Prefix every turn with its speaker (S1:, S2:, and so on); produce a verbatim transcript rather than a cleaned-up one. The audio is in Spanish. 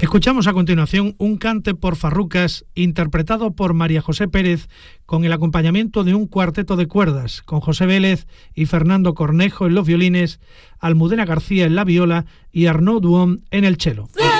S1: Escuchamos a continuación un cante por farrucas interpretado por María José Pérez con el acompañamiento de un cuarteto de cuerdas, con José Vélez y Fernando Cornejo en los violines, Almudena García en la viola y Arnaud Duhon en el cello.